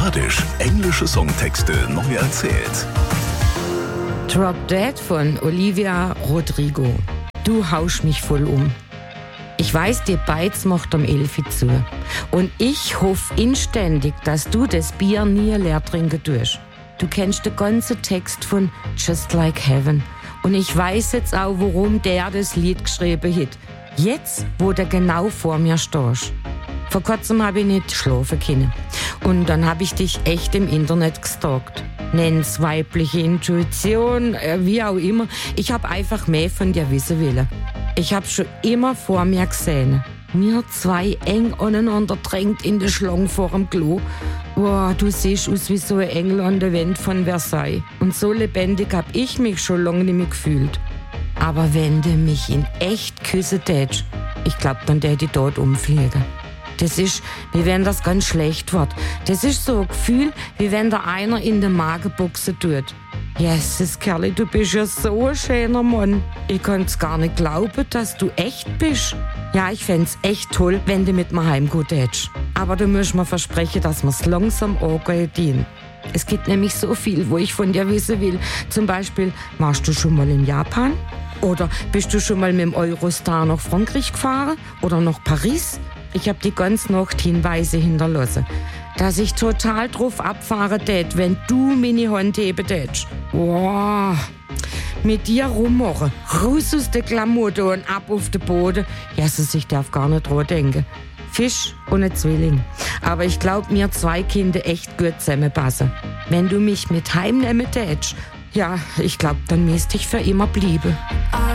Badisch. Englische Songtexte neu erzählt. Drop Dead von Olivia Rodrigo. Du haust mich voll um. Ich weiß, dir Beiz macht am 11 zu. Und ich hoffe inständig, dass du das Bier nie leer trinken tust. Du kennst den ganzen Text von Just Like Heaven. Und ich weiß jetzt auch, warum der das Lied geschrieben hat. Jetzt, wo du genau vor mir stehst. Vor kurzem habe ich nicht schlafen können. Und dann habe ich dich echt im Internet gestalkt. Nenn's weibliche Intuition, wie auch immer. Ich habe einfach mehr von dir wissen wollen. Ich habe schon immer vor mir gesehen. Wir zwei eng aneinander drängt in der Schlange vor dem Klo. Wow, du siehst aus wie so ein Engel an der Wand von Versailles. Und so lebendig hab ich mich schon lange nicht mehr gefühlt. Aber wenn du mich in echt küssen tätst, ich glaub, dann täte ich dort umfliegen. Das ist, wie wenn das ganz schlecht wird. Das ist so ein Gefühl, wie wenn da einer in den Magen boxen tut. Jesus, Kerli, du bist ja so ein schöner Mann. Ich kann's gar nicht glauben, dass du echt bist. Ja, ich fänd's echt toll, wenn du mit mir heimgehen hättest. Aber du musst mir versprechen, dass mir's langsam angehen. Es gibt nämlich so viel, wo ich von dir wissen will. Zum Beispiel, warst du schon mal in Japan? Oder bist du schon mal mit dem Eurostar nach Frankreich gefahren? Oder nach Paris? Ich hab die ganze Nacht Hinweise hinterlassen, dass ich total drauf abfahren tät, wenn du meine Hand heben tätst. Wow. Mit dir rummachen, raus aus der Klamotte und ab auf den Boden. Jesus, ich darf gar nicht dran denken. Fisch und ein Zwilling. Aber ich glaub, mir zwei Kinder echt gut zusammenpassen. Wenn du mich mit heimnehmen tätst, ja, ich glaub, dann müsste ich für immer bleiben.